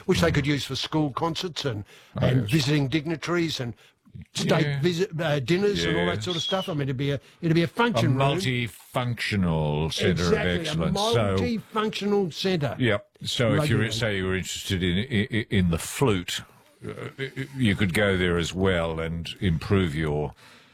which they could use for school concerts and visiting dignitaries and state dinners and all that sort of stuff. I mean, it'd be a function room. Multifunctional centre of excellence. A multifunctional centre. Yep. So if you were interested in the flute, you could go there as well and improve your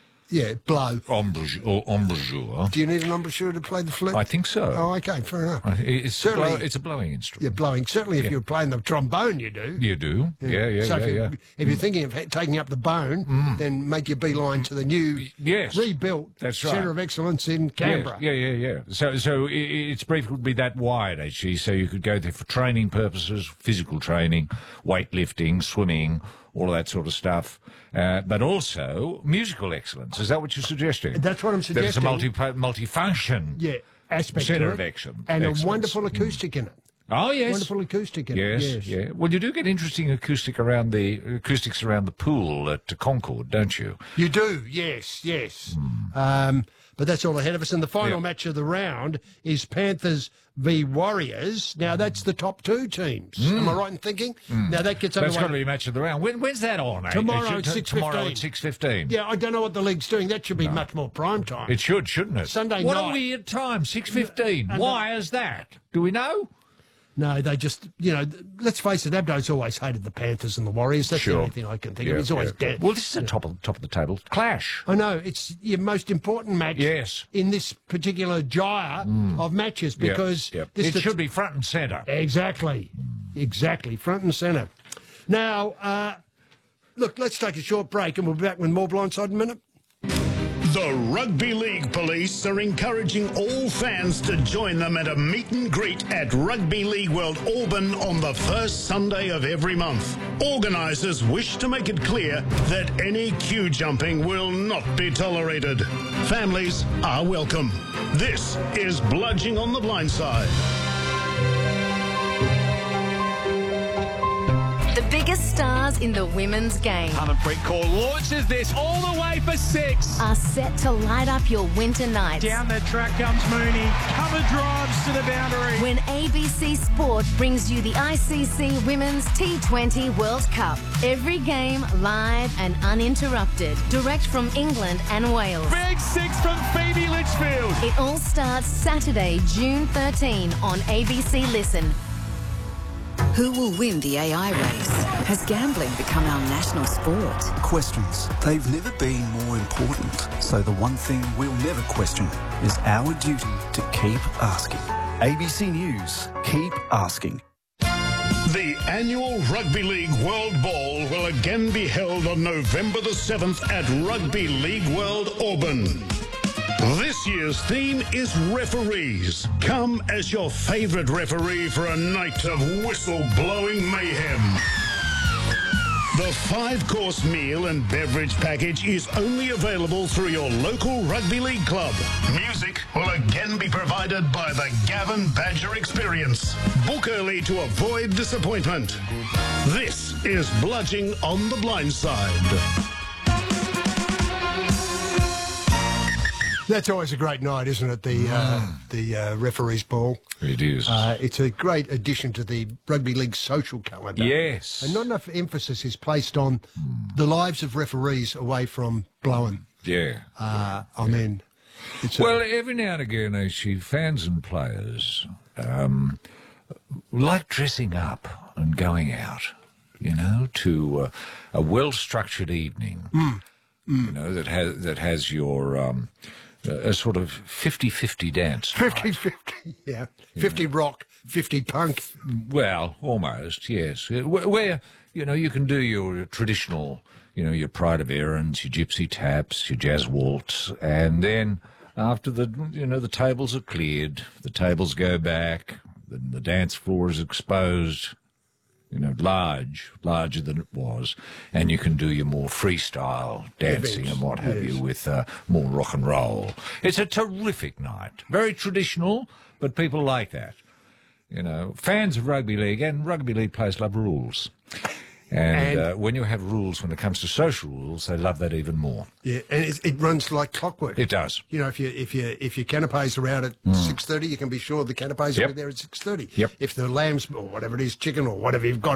blow. Embouchure. Do you need an embouchure to play the flute? I think so. Oh, okay, fair enough. It's a blowing instrument. Yeah, blowing. Certainly, if you're playing the trombone, you do. You do. Yeah. So if you're thinking of taking up the bone, then make your beeline to the new, rebuilt Centre of Excellence in Canberra. Yeah. So its brief would be that wide, actually. So you could go there for training purposes, physical training, weightlifting, swimming, all of that sort of stuff, but also musical excellence. Is that what you're suggesting? That's what I'm suggesting. There's a multifunction aspect centre of excellence. And a wonderful acoustic in it. Oh, yes. Wonderful acoustic in it. Yes. Yeah. Well, you do get interesting acoustics around the pool at Concord, don't you? You do, yes. But that's all ahead of us. And the final match of the round is Panthers v Warriors. Now, that's the top two teams. Am I right in thinking? Now, that gets underway. That's got to be a match of the round. When's that on? Tomorrow at 6:15. Tomorrow at 6:15. Yeah, I don't know what the league's doing. That should be much more prime time. It should, shouldn't it? Sunday what night. What a weird time, 6:15. Why is that? Do we know? No, they just, let's face it, Abdo's always hated the Panthers and the Warriors. That's the only thing I can think of. He's always dead. Well, this is a top of the table clash. I know. It's your most important match in this particular gyre of matches because it should be front and centre. Exactly, front and centre. Now, look, let's take a short break and we'll be back with more Blindside in a minute. The Rugby League Police are encouraging all fans to join them at a meet and greet at Rugby League World Auburn on the first Sunday of every month. Organisers wish to make it clear that any queue jumping will not be tolerated. Families are welcome. This is Bludging on the Blindside. The biggest stars in the women's game Harmanpreet Kaur launches this all the way for 6. are set to light up your winter nights. Down the track comes Mooney. Cover drives to the boundary. When ABC Sport brings you the ICC Women's T20 World Cup. Every game live and uninterrupted. Direct from England and Wales. Big 6 from Phoebe Litchfield. It all starts Saturday, June 13 on ABC Listen. Who will win the AI race? Has gambling become our national sport? Questions. They've never been more important. So the one thing we'll never question is our duty to keep asking. ABC News. Keep asking. The annual Rugby League World Ball will again be held on November the 7th at Rugby League World Auburn. This year's theme is referees. Come as your favourite referee for a night of whistle-blowing mayhem. The 5-course meal and beverage package is only available through your local rugby league club. Music will again be provided by the Gavin Badger Experience. Book early to avoid disappointment. This is Bludging on the Blindside. That's always a great night, isn't it? The referees' ball. It is. It's a great addition to the rugby league social calendar. Yes. And not enough emphasis is placed on the lives of referees away from blowing. Yeah. I mean, well, every now and again, actually, fans and players like dressing up and going out, to a well-structured evening. That has your a sort of 50-50 dance. 50-50, yeah. 50 rock, 50 punk. Well, almost, yes. Where, you can do your traditional, your Pride of Errands, your Gypsy Taps, your Jazz Waltz, and then after the tables are cleared, the tables go back, the dance floor is exposed, larger than it was, and you can do your more freestyle dancing and what have you with more rock and roll. It's a terrific night. Very traditional, but people like that. Fans of rugby league and rugby league players love rules. And when you have rules, when it comes to social rules, they love that even more. Yeah, and it runs like clockwork. It does. If your canapes are out at 6:30, you can be sure the canapes will be there at 6:30. Yep. If the lambs or whatever it is, chicken or whatever you've got